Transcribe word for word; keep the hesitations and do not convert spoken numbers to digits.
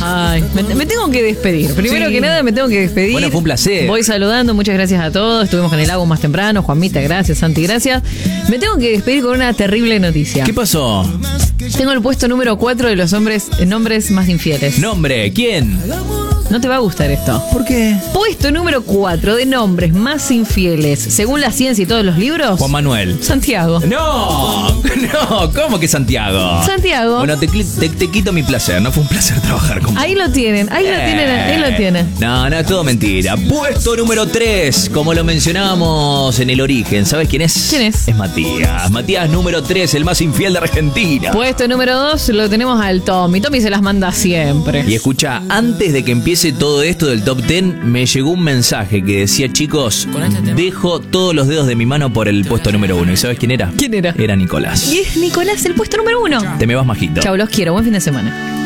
Ay, me, me tengo que despedir. Primero Sí. que nada, me tengo que despedir. Bueno, fue un placer. Voy saludando, muchas gracias a todos. Estuvimos con el Lago más temprano. Juanmita, gracias. Santi, gracias. Me tengo que despedir con una terrible noticia. ¿Qué pasó? Tengo el puesto número cuatro de los hombres, nombres más infieles. Nombre, ¿quién? No te va a gustar esto. ¿Por qué? Puesto número cuatro de nombres más infieles, según la ciencia y todos los libros. Juan Manuel. Santiago. No, no, ¿cómo que Santiago? Santiago. Bueno, te, cli- te, te quito mi placer, no fue un placer trabajar con vos. Ahí lo tienen, ahí lo tienen, ahí lo tienen. No, no, es todo mentira. Puesto número tres, como lo mencionábamos en el origen, ¿sabes quién es? ¿Quién es? Es Matías. Matías número tres, el más infiel de Argentina. Puesto número dos lo tenemos al Tommy. Tommy se las manda siempre. Y escucha, antes de que empiece todo esto del top diez, me llegó un mensaje que decía, chicos, dejo todos los dedos de mi mano por el puesto número uno. ¿Y sabes quién era? ¿Quién era? Era Nicolás. Y es Nicolás el puesto número uno. Te me vas, majito. Chau, los quiero. Buen fin de semana.